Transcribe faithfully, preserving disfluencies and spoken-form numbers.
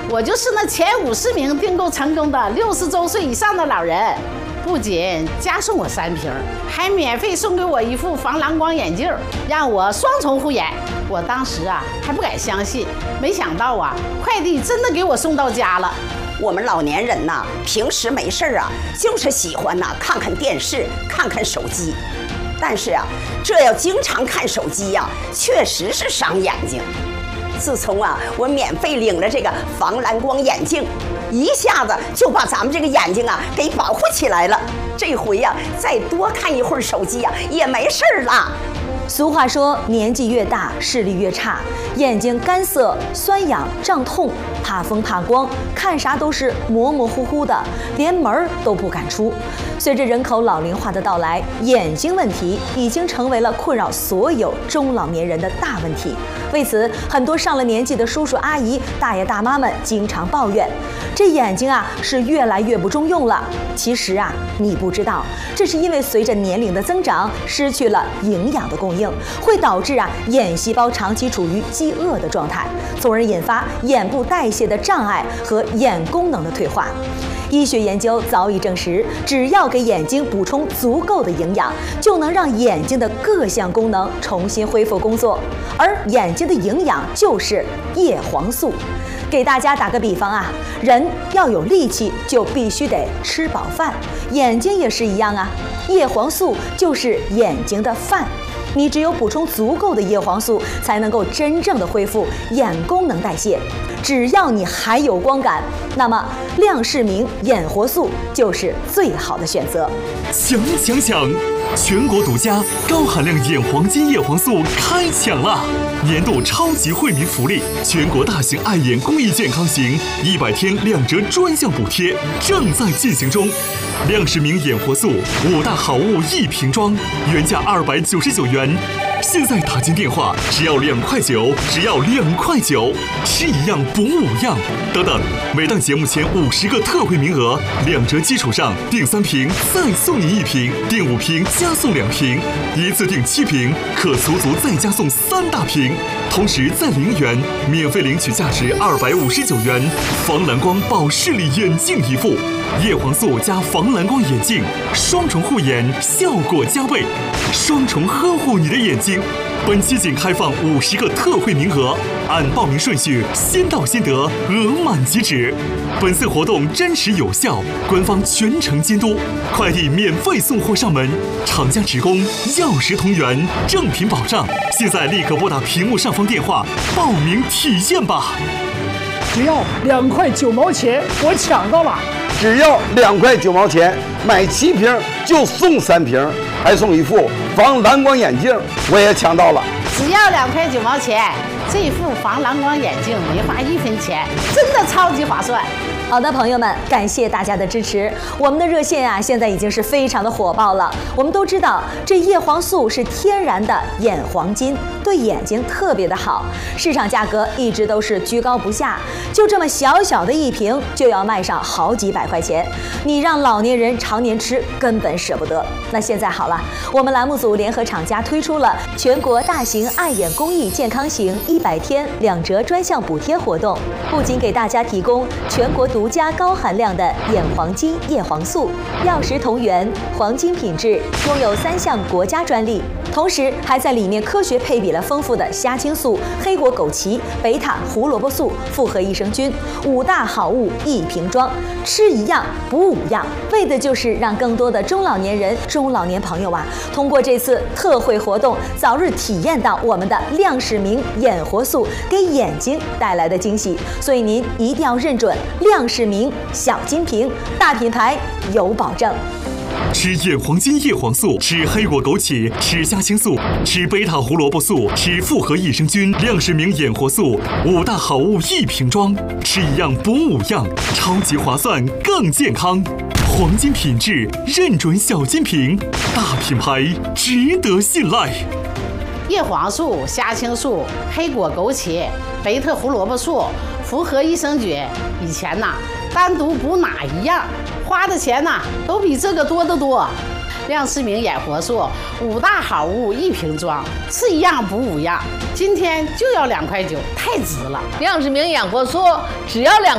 我就是那前五十名订购成功的六十周岁以上的老人，不仅加送我三瓶，还免费送给我一副防蓝光眼镜，让我双重护眼。我当时啊还不敢相信，没想到啊快递真的给我送到家了。 我们老年人呐，平时没事啊，就是喜欢呐看看电视，看看手机。但是啊，这要经常看手机呀、啊，确实是伤眼睛。自从啊，我免费领了这个防蓝光眼镜，一下子就把咱们这个眼睛啊给保护起来了。这回呀、啊，再多看一会儿手机呀、啊，也没事儿了。 俗话说，年纪越大，视力越差，眼睛干涩、酸痒、胀痛，怕风怕光，看啥都是模模糊糊的，连门儿都不敢出。随着人口老龄化的到来，眼睛问题已经成为了困扰所有中老年人的大问题。为此，很多上了年纪的叔叔阿姨、大爷大妈们经常抱怨，这眼睛啊是越来越不中用了。其实啊，你不知道，这是因为随着年龄的增长，失去了营养的供应，会导致啊眼细胞长期处于饥饿的状态，从而引发眼部代谢的障碍和眼功能的退化。医学研究早已证实，只要给眼睛补充足够的营养，就能让眼睛的各项功能重新恢复工作。而眼睛的营养就是叶黄素。给大家打个比方啊，人要有力气，就必须得吃饱饭，眼睛也是一样啊，叶黄素就是眼睛的饭。你只有补充足够的叶黄素，才能够真正的恢复眼功能代谢。只要你还有光感，那么亮视明眼活素就是最好的选择。 抢抢抢！全国独家高含量眼黄金叶黄素开抢了！年度超级惠民福利，全国大型爱眼公益健康行一百天两折专项补贴正在进行中。亮视明眼活素五大好物一瓶装，原价二百九十九元。现在打进电话，只要两块九，只要两块九，吃一样补五样。等等，每档节目前五十个特惠名额，两折基础上订三瓶再送你一瓶，订五瓶加送两瓶，一次订七瓶可足足再加送三大瓶。同时在零元免费领取价值二百五十九元防蓝光保视力眼镜一副，叶黄素加防蓝光眼镜，双重护眼，效果加倍，双重呵护你的眼睛。本期仅开放五十个特惠名额，按报名顺序先到先得，额满即止。本次活动真实有效，官方全程监督，快递免费送货上门，厂家直供，药食同源，正品保障。现在立刻拨打屏幕上方电话报名体验吧！ 只要两块九毛钱，我抢到了！ 只要两块九毛钱，买七瓶就送三瓶，还送一副防蓝光眼镜，我也抢到了。 只要两块九毛钱，这副防蓝光眼镜没花一分钱，真的超级划算。 好的，朋友们，感谢大家的支持。我们的热线啊，现在已经是非常的火爆了。我们都知道，这叶黄素是天然的眼黄金，对眼睛特别的好，市场价格一直都是居高不下，就这么小小的一瓶就要卖上好几百块钱，你让老年人常年吃根本舍不得。那现在好了，我们栏目组联合厂家推出了全国大型爱眼公益健康行一百天两折专项补贴活动，不仅给大家提供全国独家高含量的眼黄金叶黄素，药食同源，黄金品质，拥有三项国家专利，同时还在里面科学配比了丰富的虾青素、黑果枸杞、贝塔胡萝卜素、复合益生菌，五大好物一瓶装，吃一样补五样，为的就是让更多的中老年人、中老年朋友啊，通过这次特惠活动，早日体验到我们的亮视明眼活素给眼睛带来的惊喜。所以您一定要认准亮视明小金瓶，大品牌有保证。 吃眼黄金叶黄素，吃黑果枸杞，吃虾青素，吃贝塔胡萝卜素，吃复合益生菌，亮视明眼活素，五大好物一瓶装，吃一样补五样，超级划算，更健康。黄金品质，认准小金瓶，大品牌值得信赖。 叶黄素、虾青素、黑果枸杞、贝特胡萝卜素、复合益生菌，以前呐单独补哪一样，花的钱呐都比这个多得多。亮视明眼活素五大好物一瓶装，吃一样补五样，今天就要两块九，太值了。 亮视明眼活素只要两。